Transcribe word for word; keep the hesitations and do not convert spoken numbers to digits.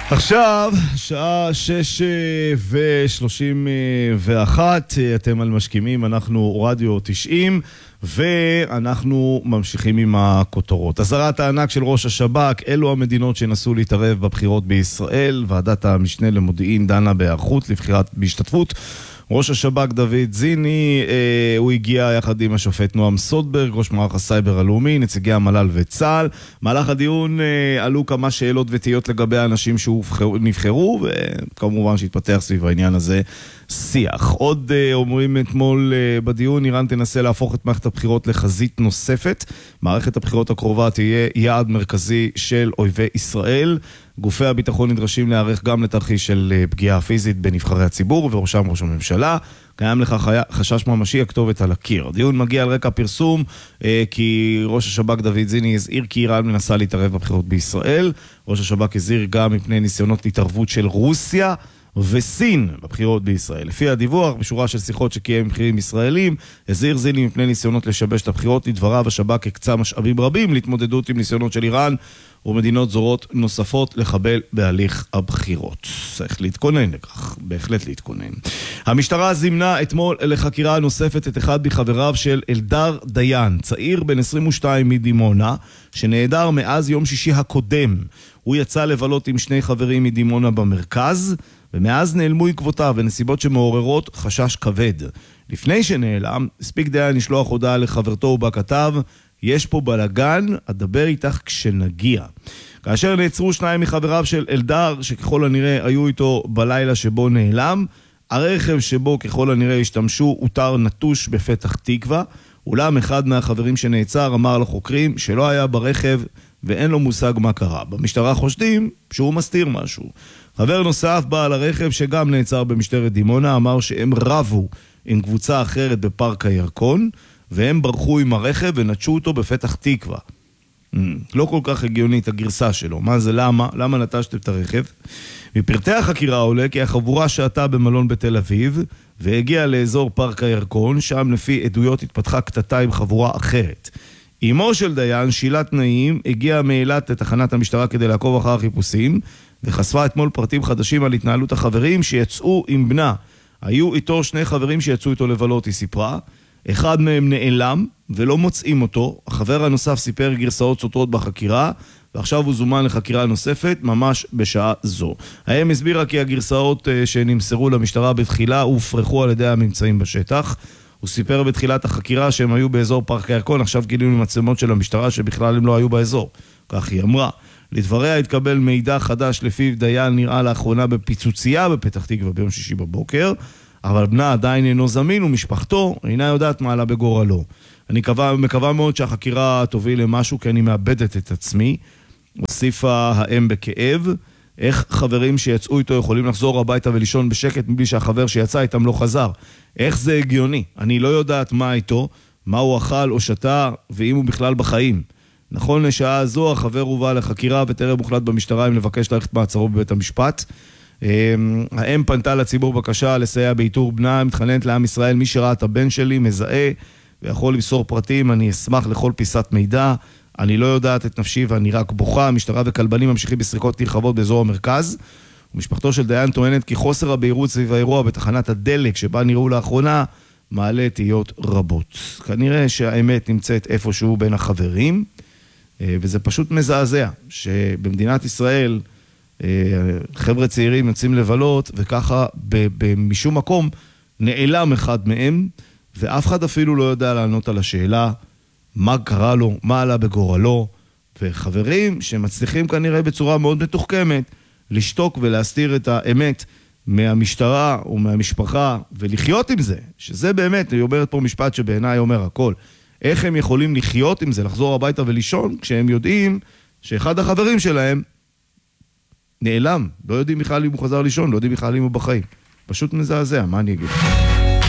עכשיו, שעה שש ושלושים ואחת, אתם על משכימים, אנחנו רדיו תשעים, ואנחנו ממשיכים עם הכותרות. אזהרת הענק של ראש השב"כ, אלו המדינות שנסו להתערב בבחירות בישראל, ועדת המשנה למודיעין דנה בהיערכות לבחירת בהשתתפות. ראש השב"כ דוד זיני, אה, הוא הגיע יחד עם השופט נועם סודברג, ראש מערך הסייבר הלאומי, נציגי המל"ל וצה"ל. מהלך הדיון אה, עלו כמה שאלות ותהיות לגבי האנשים שנבחרו, וכמובן שהתפתח סביב העניין הזה שיח. עוד אה, אומרים אתמול אה, בדיון, איראן תנסה להפוך את מערכת הבחירות לחזית נוספת. מערכת הבחירות הקרובה תהיה יעד מרכזי של אויבי ישראל. גופי הביטחון נדרשים להיערך גם לתרחיש של פגיעה פיזית בנבחרי הציבור, ובראשם ראש הממשלה. קיים לכך חשש ממשי, הכתובת על הקיר. הדיון מגיע על רקע פרסום, כי ראש השב"כ דוד זיני הזהיר כי איראן מנסה להתערב בבחירות בישראל. ראש השב"כ הזהיר גם מפני ניסיונות להתערבות של רוסיה וסין בבחירות בישראל. לפי הדיווח, בשורה של שיחות שקיים עם בכירים ישראלים, הזהיר זיני מפני ניסיונות לשבש את הבחירות. לדבריו, השב"כ הקצה משאבים רבים להתמודדות עם ניסיונות של איראן ומדינות זרות נוספות לחבל בהליך הבחירות. צריך להתכונן לכך, בהחלט להתכונן. המשטרה זימנה אתמול לחקירה נוספת את אחד מחבריו של אלדר דיין, צעיר בן עשרים ושתיים מדימונה, שנעדר מאז יום שישי הקודם. הוא יצא לבלות עם שני חברים מדימונה במרכז, ומאז נעלמו עקבותיו בנסיבות שמעוררות חשש כבד. לפני שנעלם, הספיק דיין לשלוח הודעה לחברתו ובה כתב, יש פה בלגן, אדבר איתך כשנגיע. כאשר נעצרו שניים מחבריו של אלדר, שככל הנראה היו איתו בלילה שבו נעלם, הרכב שבו ככל הנראה השתמשו אותר נטוש בפתח תקווה, אולם אחד מהחברים שנעצר אמר לחוקרים שלא היה ברכב ואין לו מושג מה קרה. במשטרה חושדים שהוא מסתיר משהו. חבר נוסף בעל הרכב שגם נעצר במשטרת דימונה אמר שהם רבו עם קבוצה אחרת בפארק הירקון, והם ברחו עם הרכב ונטשו אותו בפתח תקווה. לא כל כך הגיונית הגרסה שלו. מה זה? למה? למה נטשתם את הרכב? מפרטי החקירה עולה כי החבורה שעתה במלון בתל אביב והגיעה לאזור פארק הירקון, שם לפי עדויות התפתחה קטטה עם חבורה אחרת. אמו של דיין, שילת נעים, הגיעה מאילת לתחנת המשטרה כדי לעקוב אחר חיפושים, וחשפה אתמול פרטים חדשים על התנהלות החברים שיצאו עם בנה. היו איתו שני חברים שיצאו איתו לבלות, היא סיפרה. אחד מהם נעלם ולא מוצאים אותו. החבר הנוסף סיפר גרסאות סותרות בחקירה, ועכשיו הוא זומן לחקירה נוספת ממש בשעה זו. האם הסבירה כי הגרסאות שנמסרו למשטרה בתחילה הופרכו על ידי הממצאים בשטח. הוא סיפר בתחילת החקירה שהם היו באזור פארק הירקון, עכשיו גילינו מצלמות של המשטרה שבכלל הם לא היו באזור. כך היא אמרה. לדבריה התקבל מידע חדש לפיו דיין נראה לאחרונה בפיצוצייה בפתח תקווה ביום שישי בבוקר, אבל בנה עדיין אינו זמין ומשפחתו אינה יודעת מה עלה בגורלו. אני מקווה, מקווה מאוד שהחקירה תוביל למשהו, כי אני מאבדת את עצמי. הוסיפה האם בכאב, איך חברים שיצאו איתו יכולים לחזור הביתה ולישון בשקט מבלי שהחבר שיצא איתם לא חזר? איך זה הגיוני? אני לא יודעת מה איתו, מה הוא אכל או שתה, ואם הוא בכלל בחיים. נכון לשעה זו, החבר הובא לחקירה וטרם הוחלט במשטרה אם לבקש להאריך את מעצרו בבית המשפט. האם פנתה לציבור בקשה לסייע באיתור בנה, מתחננת לעם ישראל, מי שראה את הבן שלי מזהה ויכול למסור פרטים, אני אשמח לכל פיסת מידע. אני לא יודעת את נפשי ואני רק בוכה. המשטרה וכלבנים ממשיכים בסריקות נרחבות באזור המרכז, ומשפחתו של דיין טוענת כי חוסר הבהירות סביב האירוע בתחנת הדלק שבה נראו לאחרונה מעלה תהיות רבות. כנראה שהאמת נמצאת איפשהו בין החברים, וזה פשוט מזעזע שבמדינת ישראל חבר'ה צעירים יוצאים לבלות, וככה במשום מקום נעלם אחד מהם, ואף אחד אפילו לא יודע לענות על השאלה מה קרה לו, מה עלה בגורלו. וחברים שמצליחים כנראה בצורה מאוד מתוחכמת לשתוק ולהסתיר את האמת מהמשטרה ומהמשפחה ולחיות עם זה, שזה באמת, היא אומרת פה משפט שבעיניי אומר הכל. איך הם יכולים לחיות עם זה, לחזור הביתה ולישון, כשהם יודעים שאחד החברים שלהם נעלם, לא יודעים בכלל אם הוא חזר לישון, לא יודעים בכלל אם הוא בחיים. פשוט מזעזע, מה אני אגיד?